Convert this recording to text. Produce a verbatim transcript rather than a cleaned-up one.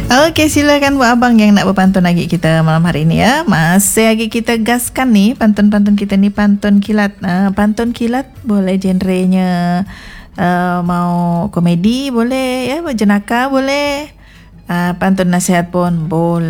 Okey, silakan buat abang yang nak berpantun lagi kita malam hari ni ya. Masih lagi kita gaskan ni pantun-pantun kita ni, pantun kilat. Uh, pantun kilat boleh genrenya uh, mau komedi boleh ya, jenaka boleh. Uh, pantun nasihat pun boleh.